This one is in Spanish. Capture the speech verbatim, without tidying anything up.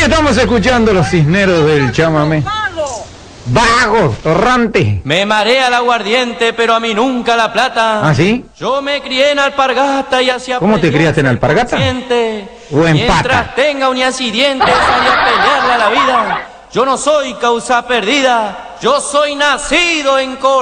estamos escuchando los cisneros del chamamé. Vagos, torrantes. Me marea el aguardiente, pero a mí nunca la plata. ¿Ah, sí? Yo me crié en Alpargata y hacia ¿Cómo te criaste en Alpargata? ¿O en Mientras Pata? tenga uñas y dientes, salí a pelearle a la vida. Yo no soy causa perdida, yo soy nacido en Córdoba.